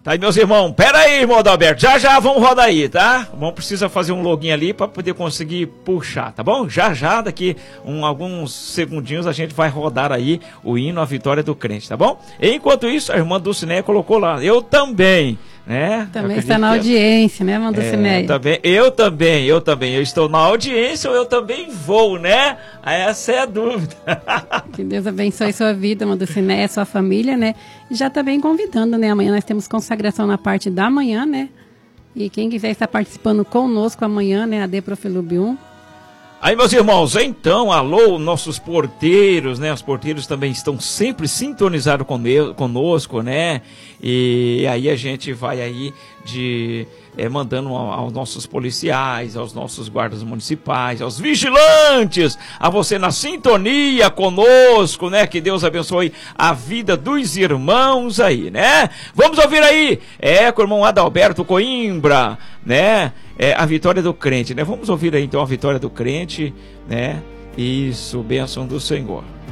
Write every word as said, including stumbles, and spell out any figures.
Tá aí, meus irmãos, pera aí, irmão Adalberto, já já vamos rodar aí, tá? Vamos precisar fazer um login ali para poder conseguir puxar, tá bom? Já já, daqui um, alguns segundinhos a gente vai rodar aí o hino à vitória do crente, tá bom? Enquanto isso, a irmã Dulcineia colocou lá, eu também, né? Também está na audiência, né, irmã Dulcineia? É, também, eu também, eu também, eu estou na audiência ou eu também vou, né? Essa é a dúvida. Que Deus abençoe sua vida, irmã Dulcineia, sua família, né? E já também convidando, né? Amanhã nós temos consagração na parte da manhã, né? E quem quiser estar participando conosco amanhã, né? A D Profilubium. Aí, meus irmãos, então, alô, nossos porteiros, né? Os porteiros também estão sempre sintonizados conosco, né? E aí a gente vai aí de é, mandando aos nossos policiais, aos nossos guardas municipais, aos vigilantes, a você na sintonia conosco, né? Que Deus abençoe a vida dos irmãos aí, né? Vamos ouvir aí, é, com o irmão Adalberto Coimbra, né? É, a vitória do crente, né? Vamos ouvir aí então a vitória do crente, né? Isso, bênção do Senhor.